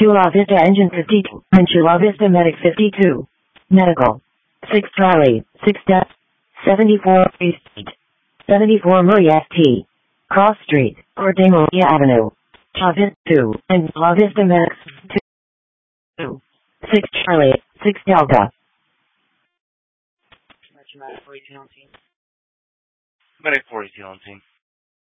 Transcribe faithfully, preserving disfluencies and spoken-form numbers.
Chula Vista Engine fifty-two, and Chula Vista Medic fifty-two. Medical. six Charlie, six Death. seventy-four Street. seventy-four Maria T. Cross Street, Corte Maria Avenue. Chula Vista two, and Chula Vista Medic two. six Charlie, six Delta. Medic four, Talenting.